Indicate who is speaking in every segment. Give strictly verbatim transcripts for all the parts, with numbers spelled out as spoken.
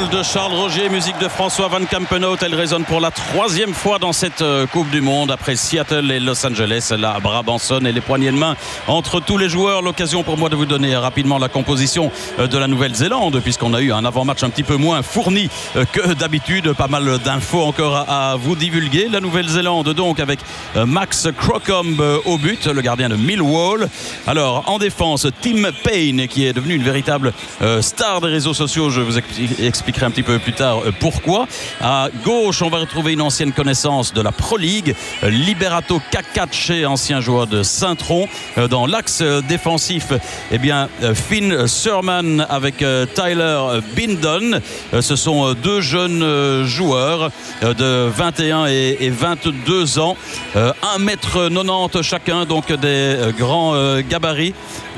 Speaker 1: paroles de Charles Roger, musique de François Van Campenhout. Elle résonne pour la troisième fois dans cette Coupe du Monde. Après Seattle et Los Angeles, la Brabançonne et les poignées de main entre tous les joueurs. L'occasion pour moi de vous donner rapidement la composition de la Nouvelle-Zélande, puisqu'on a eu un avant-match un petit peu moins fourni que d'habitude. Pas mal d'infos encore à vous divulguer. La Nouvelle-Zélande donc avec Max Crocombe au but, le gardien de Millwall. Alors en défense, Tim Payne qui est devenu une véritable star des réseaux sociaux. Je vous expliquerai un petit peu plus tard pourquoi. À gauche, on va retrouver une ancienne connaissance de la Pro League, Liberato Cacace, ancien joueur de Saint-Tron. Dans l'axe défensif, eh bien, Finn Surman avec Tyler Bindon. Ce sont deux jeunes joueurs de vingt et un et vingt-deux ans. un mètre quatre-vingt-dix chacun, donc des grands gabarits.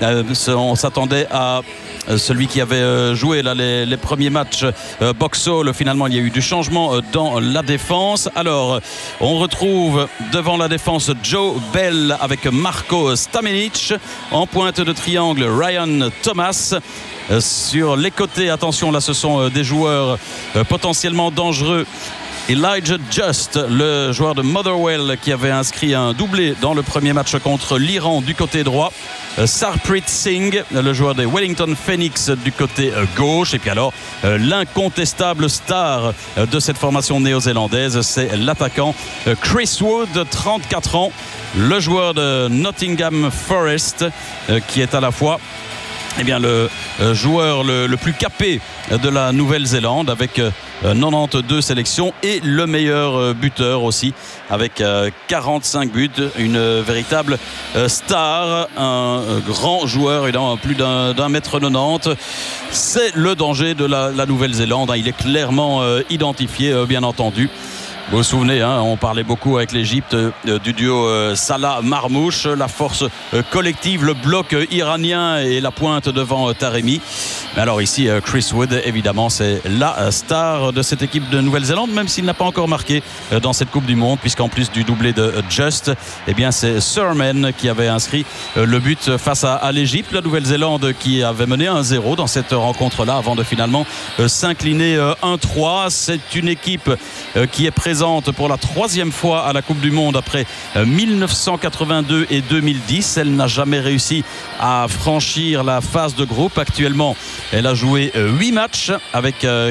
Speaker 1: On s'attendait à celui qui avait joué là, les, les premiers matchs, euh, Boxall. Finalement, il y a eu du changement euh, dans la défense. Alors, on retrouve devant la défense Joe Bell avec Marco Stamenic. En pointe de triangle, Ryan Thomas. Euh, sur les côtés, attention, là, ce sont euh, des joueurs euh, potentiellement dangereux. Elijah Just, le joueur de Motherwell qui avait inscrit un doublé dans le premier match contre l'Iran du côté droit. Sarpreet Singh, le joueur des Wellington Phoenix du côté gauche. Et puis alors, l'incontestable star de cette formation néo-zélandaise, c'est l'attaquant Chris Wood, trente-quatre ans, le joueur de Nottingham Forest, qui est à la fois eh bien, le joueur le, le plus capé de la Nouvelle-Zélande avec quatre-vingt-douze sélections et le meilleur buteur aussi avec quarante-cinq buts, une véritable star, un grand joueur, évidemment plus d'un, d'un mètre quatre-vingt-dix. C'est le danger de la, la Nouvelle-Zélande, il est clairement identifié, bien entendu. Vous vous souvenez, hein, on parlait beaucoup avec l'Égypte euh, du duo euh, Salah-Marmouche, la force euh, collective, le bloc euh, iranien et la pointe devant euh, Taremi. Mais alors ici, euh, Chris Wood, évidemment, c'est la euh, star de cette équipe de Nouvelle-Zélande, même s'il n'a pas encore marqué euh, dans cette Coupe du Monde, puisqu'en plus du doublé de euh, Just, eh bien, c'est Surman qui avait inscrit euh, le but face à, à l'Égypte. La Nouvelle-Zélande qui avait mené un zéro dans cette rencontre-là avant de finalement euh, s'incliner euh, un trois. C'est une équipe euh, qui est présente pour la troisième fois à la Coupe du Monde après mille neuf cent quatre-vingt-deux et deux mille dix. Elle n'a jamais réussi à franchir la phase de groupe. Actuellement, elle a joué huit matchs avec